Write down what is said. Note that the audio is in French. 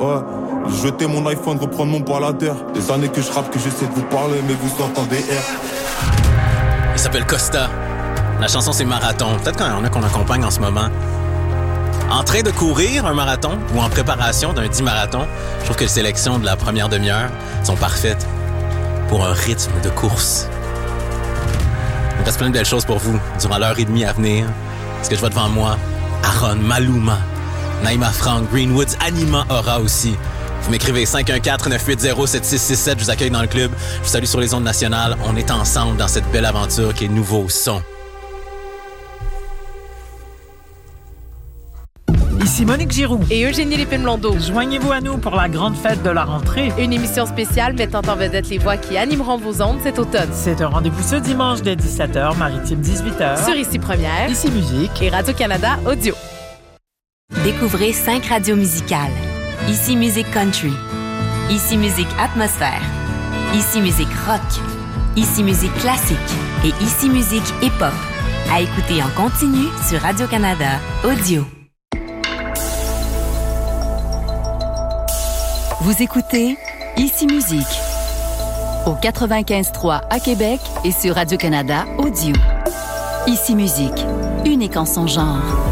Ouais, jeter mon iPhone, reprendre mon baladeur. Des années que je rappe, que j'essaie de vous parler, mais vous entendez R. Il s'appelle Costa. La chanson, c'est Marathon. Peut-être qu'il y en a qu'on accompagne en ce moment. En train de courir un marathon ou en préparation d'un 10 marathons, je trouve que les sélections de la première demi-heure sont parfaites pour un rythme de course. Il me reste plein de belles choses pour vous durant l'heure et demie à venir. Parce que je vois devant moi Aaron, Maluma, Naïma Frank, Greenwoods, Anima Aura aussi. Vous m'écrivez 514-980-7667, je vous accueille dans le club. Je vous salue sur les ondes nationales. On est ensemble dans cette belle aventure qui est Nouveau Son. Ici Monique Giroux et Eugénie Lépine-Blondeau. Joignez-vous à nous pour la grande fête de la rentrée. Une émission spéciale mettant en vedette les voix qui animeront vos ondes cet automne. C'est un rendez-vous ce dimanche dès 17h, maritime 18h. Sur Ici Première, Ici Musique et Radio-Canada Audio. Découvrez 5 radios musicales. Ici Musique Country. Ici Musique Atmosphère. Ici Musique Rock. Ici Musique Classique. Et Ici Musique Hip-Hop. À écouter en continu sur Radio-Canada Audio. Vous écoutez Ici Musique au 95.3 à Québec et sur Radio-Canada Audio. Ici Musique, unique en son genre.